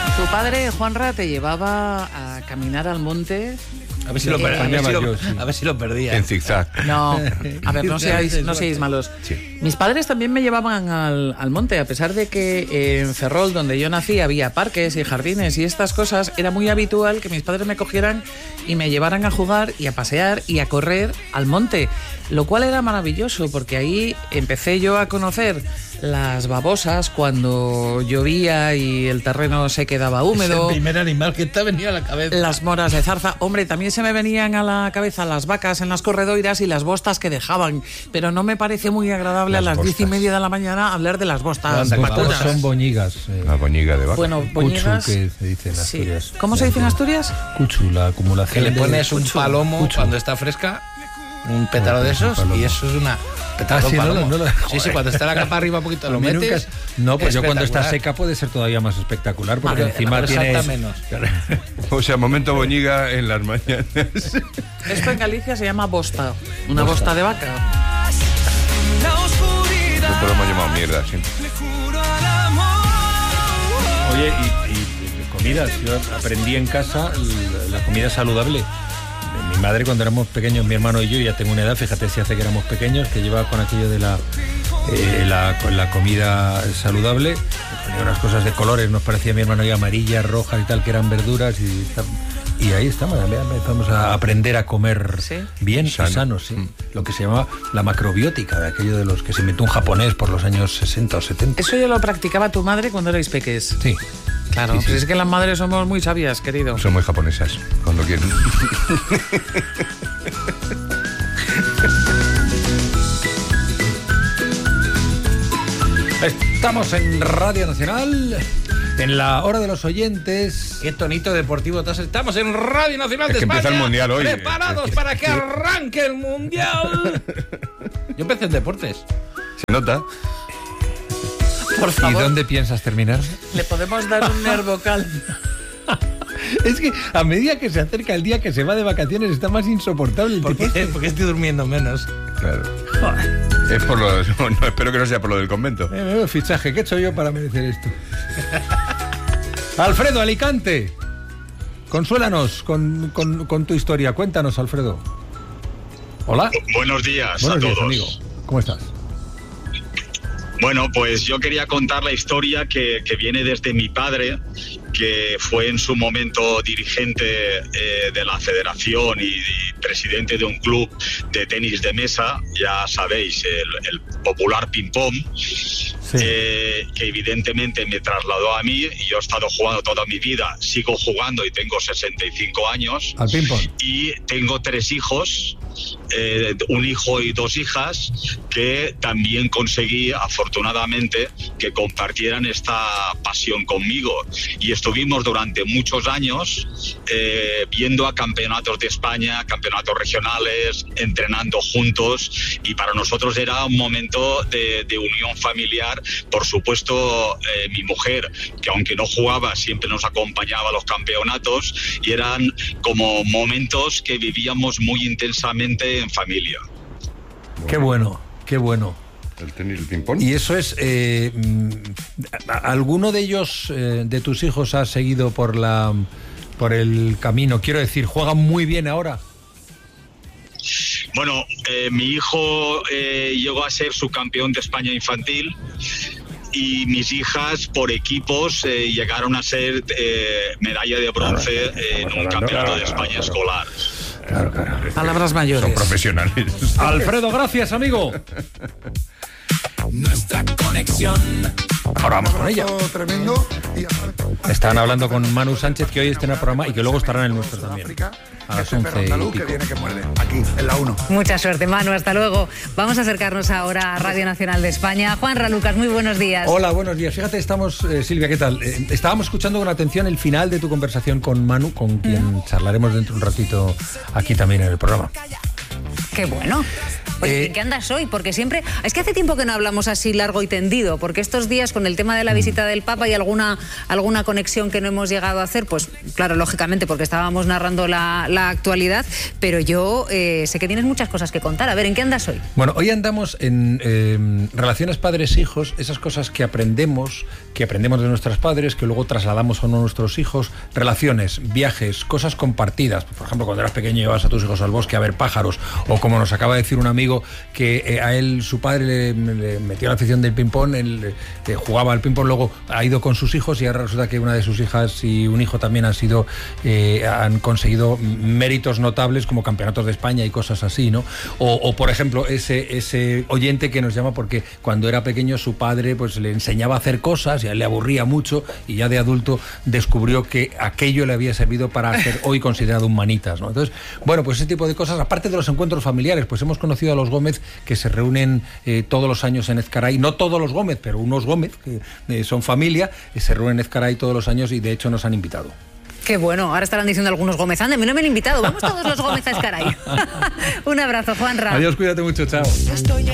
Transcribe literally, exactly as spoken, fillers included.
Tu padre, Juanra, te llevaba a caminar al monte. A ver si, lo, per- a ver si lo, sí. a ver si lo perdía. En zigzag. No, a ver, no seáis, no seáis malos. Sí. Mis padres también me llevaban al, al monte, a pesar de que eh, en Ferrol, donde yo nací, había parques y jardines y estas cosas. Era muy habitual que mis padres me cogieran y me llevaran a jugar y a pasear y a correr al monte, lo cual era maravilloso, porque ahí empecé yo a conocer las babosas cuando llovía y el terreno se quedaba húmedo. Es el primer animal que te ha venido a la cabeza. Las moras de zarza. Hombre, también se me venían a la cabeza las vacas en las corredoiras y las bostas que dejaban, pero no me parece muy agradable las a las bostas. diez y media de la mañana hablar de las bostas. Las bostas son boñigas. Eh. La boñiga de vaca. Bueno, boñigas. Cuchu, que se dice en Asturias. Sí. ¿Cómo se dice en Asturias? Cuchu, la acumulación. Que le pones de... un palomo Cuchu. Cuando está fresca, un pétalo de esos, y eso es una... Ah, sí, no, no, no, sí, sí, cuando está la capa arriba un poquito lo metes. Nunca, no, pues yo cuando está seca puede ser todavía más espectacular, porque vale, encima tiene menos. O sea, momento boñiga en las mañanas. Esto en Galicia se llama bosta, una bosta, bosta de vaca. Nosotros lo hemos llamado mierda siempre. Oye, y, y comidas, yo aprendí en casa la, la comida saludable. Mi madre, cuando éramos pequeños, mi hermano y yo, ya tengo una edad, fíjate si hace que éramos pequeños, que llevaba con aquello de la, eh, la, con la comida saludable, ponía unas cosas de colores, nos parecía a mi hermano y amarillas, rojas y tal, que eran verduras, y, y ahí estamos, empezamos a aprender a comer ¿sí? bien y sano, sano sí. Mm. Lo que se llama la macrobiótica, de aquello de los que se inventó un japonés por los años sesenta o setenta. Eso ya lo practicaba tu madre cuando erais peques. Sí. Claro, sí, sí. Pues es que las madres somos muy sabias, querido. Son muy japonesas, cuando quieren. Estamos en Radio Nacional, en la hora de los oyentes. Qué tonito deportivo. Entonces, estamos en Radio Nacional es de que España. Empieza el Mundial hoy. Preparados es que... para que arranque el Mundial. Yo empecé en deportes. Se nota. Por favor. ¿Y dónde piensas terminar? Le podemos dar un nervocal. Es que a medida que se acerca el día que se va de vacaciones está más insoportable el ¿Por tipo. qué? Porque estoy durmiendo menos. Claro. Joder. Es por lo... No, no, espero que no sea por lo del convento. Eh, fichaje, ¿qué he hecho yo para merecer esto? Alfredo, Alicante. Consuélanos con, con, con tu historia. Cuéntanos, Alfredo. Hola. Buenos días Buenos a días, todos. Amigo. ¿Cómo estás? Bueno, pues yo quería contar la historia que, que viene desde mi padre, que fue en su momento dirigente eh, de la federación y, y presidente de un club de tenis de mesa, ya sabéis, el, el popular ping-pong, sí. eh, que evidentemente me trasladó a mí, y yo he estado jugando toda mi vida, sigo jugando y tengo sesenta y cinco años. Al ping-pong. Y tengo tres hijos. Eh, un hijo y dos hijas que también conseguí afortunadamente que compartieran esta pasión conmigo, y estuvimos durante muchos años eh, viendo a campeonatos de España, campeonatos regionales, entrenando juntos, y para nosotros era un momento de, de unión familiar. Por supuesto, eh, mi mujer, que aunque no jugaba, siempre nos acompañaba a los campeonatos, y eran como momentos que vivíamos muy intensamente en familia. Qué bueno, qué bueno. El tenis, el ping-pong. Y eso es, eh, ¿alguno de ellos, eh, de tus hijos, ha seguido por la, por el camino? Quiero decir, ¿juegan muy bien ahora? Bueno, eh, mi hijo eh, llegó a ser subcampeón de España infantil, y mis hijas por equipos eh, llegaron a ser eh, medalla de bronce eh, en un campeonato de España escolar. Claro, claro. Palabras mayores. Son profesionales. Alfredo, gracias, amigo. Nuestra conexión. Ahora vamos con ella. Tremendo. Están hablando con Manu Sánchez, que hoy está en el programa y que luego estará en el nuestro también. A las once y pico. Aquí, en la uno. Mucha suerte, Manu. Hasta luego. Vamos a acercarnos ahora a Radio Nacional de España. Juanra Lucas, muy buenos días. Hola, buenos días. Fíjate, estamos, eh, Silvia, ¿qué tal? Eh, estábamos escuchando con atención el final de tu conversación con Manu, con quien charlaremos dentro de un ratito aquí también en el programa. Qué bueno. Oye, Eh, ¿en qué andas hoy? Porque siempre... Es que hace tiempo que no hablamos así largo y tendido, porque estos días con el tema de la visita del Papa y alguna, alguna conexión que no hemos llegado a hacer, pues claro, lógicamente, porque estábamos narrando la, la actualidad, pero yo eh, sé que tienes muchas cosas que contar. A ver, ¿en qué andas hoy? Bueno, hoy andamos en eh, relaciones padres-hijos, esas cosas que aprendemos, que aprendemos de nuestros padres, que luego trasladamos a nuestros hijos, relaciones, viajes, cosas compartidas. Por ejemplo, cuando eras pequeño llevabas a tus hijos al bosque a ver pájaros, o como nos acaba de decir un amigo que eh, a él su padre le, le metió la afición del ping-pong, él eh, jugaba al ping-pong, luego ha ido con sus hijos y ahora resulta que una de sus hijas y un hijo también han sido eh, han conseguido méritos notables como campeonatos de España y cosas así, ¿no? O, o por ejemplo, ese, ese oyente que nos llama porque cuando era pequeño su padre pues le enseñaba a hacer cosas y a él le aburría mucho y ya de adulto descubrió que aquello le había servido para ser hoy considerado un manitas, ¿no? Entonces, bueno, pues ese tipo de cosas, aparte de los encuentros familiares, pues hemos conocido a los Gómez que se reúnen eh, todos los años en Ezcaray, no todos los Gómez, pero unos Gómez que eh, son familia, eh, se reúnen en Ezcaray todos los años y de hecho nos han invitado. Qué bueno, ahora estarán diciendo algunos Gómez, ande, a mí no me han invitado, vamos todos los Gómez a Ezcaray. Un abrazo, Juanra. Adiós, cuídate mucho, chao.